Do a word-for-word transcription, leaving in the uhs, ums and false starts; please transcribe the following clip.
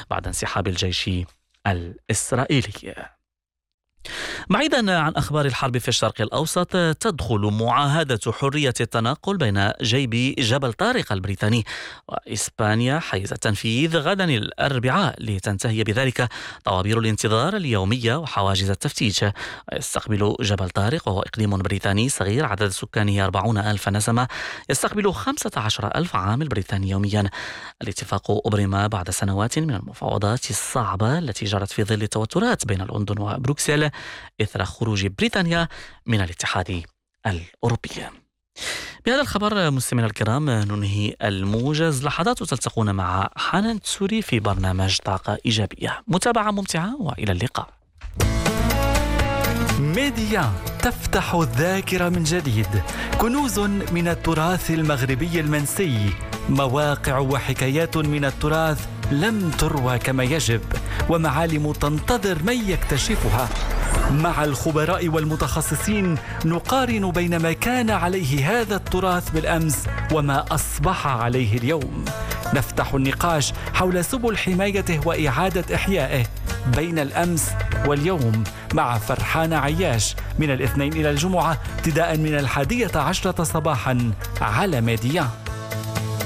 بعد انسحاب الجيش الإسرائيلي. بعيدا عن أخبار الحرب في الشرق الأوسط، تدخل معاهدة حرية التنقل بين جيب جبل طارق البريطاني وإسبانيا حيز التنفيذ غدا الأربعاء، لتنتهي بذلك طوابير الانتظار اليومية وحواجز التفتيش. يستقبل جبل طارق، وهو إقليم بريطاني صغير عدد سكانه أربعون ألف نسمة، يستقبل خمسة عشر ألف عامل بريطاني يوميا. الاتفاق أبرم بعد سنوات من المفاوضات الصعبة التي جرت في ظل التوترات بين لندن وبروكسل إثر خروج بريطانيا من الاتحاد الأوروبي. بهذا الخبر مستمعينا الكرام ننهي الموجز. لحظات تلتقون مع حنان تسوري في برنامج طاقة إيجابية. متابعة ممتعة وإلى اللقاء. ميديا تفتح الذاكرة من جديد، كنوز من التراث المغربي المنسي، مواقع وحكايات من التراث لم تروى كما يجب، ومعالم تنتظر من يكتشفها. مع الخبراء والمتخصصين نقارن بين ما كان عليه هذا التراث بالأمس وما أصبح عليه اليوم. نفتح النقاش حول سبل حمايته وإعادة إحيائه بين الأمس واليوم مع فرحان عياش من الاثنين إلى الجمعة ابتداء من الحادية عشرة صباحا على ميديا.